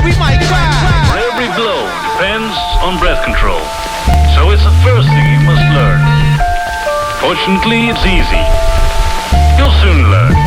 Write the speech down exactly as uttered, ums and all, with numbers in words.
be my crime. For every blow depends on breath control. So it's the first thing you must learn. Fortunately, it's easy. You'll soon learn.